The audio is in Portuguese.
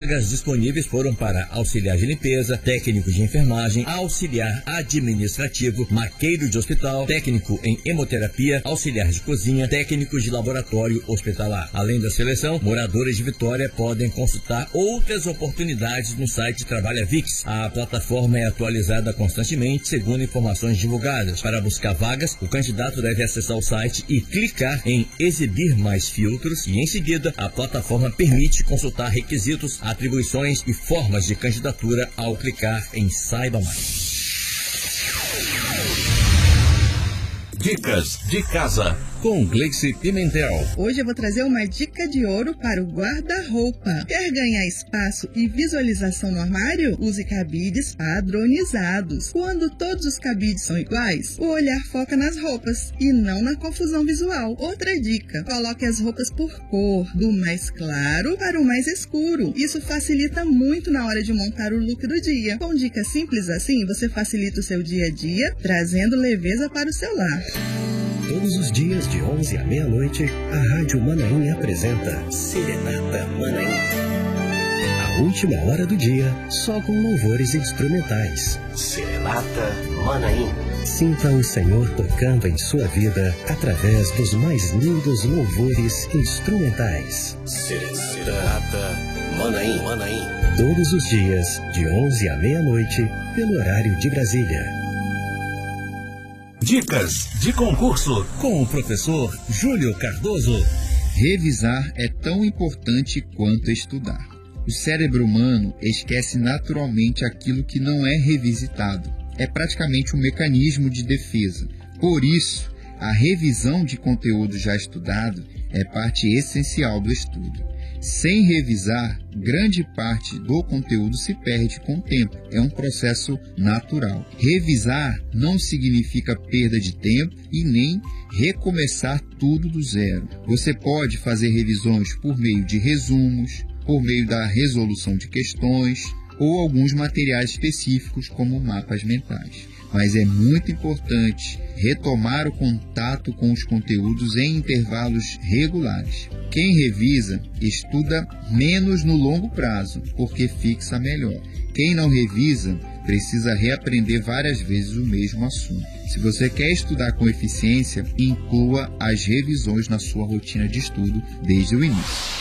vagas disponíveis foram para auxiliar de limpeza, técnico de enfermagem, auxiliar administrativo, maqueiro de hospital, técnico em hemoterapia, auxiliar de cozinha, técnico de laboratório hospitalar. Além da seleção, moradores de Vitória podem consultar outras oportunidades no site Trabalha VIX. A plataforma é atualizada constantemente segundo informações divulgadas. Para buscar vagas, o candidato deve acessar o site e clicar em exibir mais filtros e em seguida a plataforma permite consultar requisitos, atribuições e formas de candidatura ao clicar em Saiba Mais. Dicas de casa com Gleice Pimentel. Hoje eu vou trazer uma dica de ouro para o guarda-roupa. Quer ganhar espaço e visualização no armário? Use cabides padronizados. Quando todos os cabides são iguais, o olhar foca nas roupas e não na confusão visual. Outra dica, coloque as roupas por cor, do mais claro para o mais escuro. Isso facilita muito na hora de montar o look do dia. Com dicas simples assim, você facilita o seu dia a dia, trazendo leveza para o seu lar. Todos os dias, de 11 à meia-noite, a Rádio Manaim apresenta Serenata Manaim. A última hora do dia, só com louvores instrumentais. Serenata Manaim. Sinta o Senhor tocando em sua vida através dos mais lindos louvores instrumentais. Serenata Manaim. Todos os dias, de 11 à meia-noite, pelo horário de Brasília. Dicas de concurso com o professor Júlio Cardoso. Revisar é tão importante quanto estudar. O cérebro humano esquece naturalmente aquilo que não é revisitado. É praticamente um mecanismo de defesa. Por isso, a revisão de conteúdo já estudado é parte essencial do estudo. Sem revisar, grande parte do conteúdo se perde com o tempo. É um processo natural. Revisar não significa perda de tempo e nem recomeçar tudo do zero. Você pode fazer revisões por meio de resumos, por meio da resolução de questões ou alguns materiais específicos como mapas mentais. Mas é muito importante retomar o contato com os conteúdos em intervalos regulares. Quem revisa, estuda menos no longo prazo, porque fixa melhor. Quem não revisa, precisa reaprender várias vezes o mesmo assunto. Se você quer estudar com eficiência, inclua as revisões na sua rotina de estudo desde o início.